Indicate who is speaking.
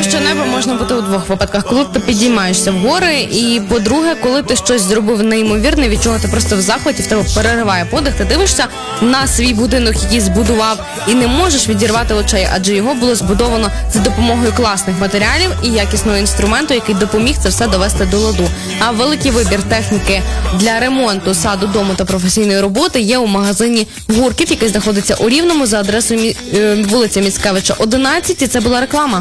Speaker 1: що небо можна бути у двох випадках. Коли ти підіймаєшся в гори, і, по-друге, коли ти щось зробив неймовірне, від чого ти просто в захваті, в тебе перериває подих, ти дивишся на свій будинок, який збудував, і не можеш відірвати очей, адже його було збудовано за допомогою класних матеріалів і якісного інструменту, який допоміг це все довести до ладу. А великий вибір техніки для ремонту саду, дому та професійної роботи є у магазині «Гуркіт», який знаходиться у Рівному за адресою вулиця Міцкевича, 11, і це була реклама.